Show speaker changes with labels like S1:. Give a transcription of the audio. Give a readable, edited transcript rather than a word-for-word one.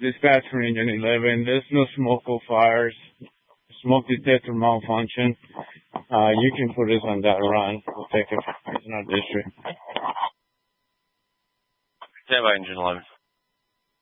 S1: Dispatch for Engine 11. There's no smoke or fires. Smoke detector malfunction. You can put us on that run. We'll take it from our district.
S2: Stand by, Engine 11.